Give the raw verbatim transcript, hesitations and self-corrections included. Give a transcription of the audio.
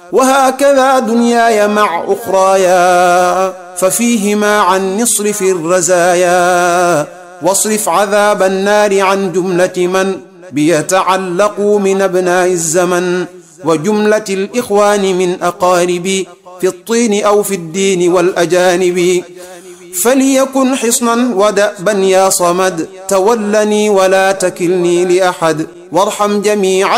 وهكذا دنياي مع أخرايا، ففيهما عن نصرف الرزايا، واصرف عذاب النار عن جملة من بيتعلقوا من أبناء الزمن، وجملة الإخوان من أقاربي في الطين أو في الدين والأجانب. فليكن حصنا ودأبا يا صمد، تولني ولا تكلني لأحد، وارحم جميع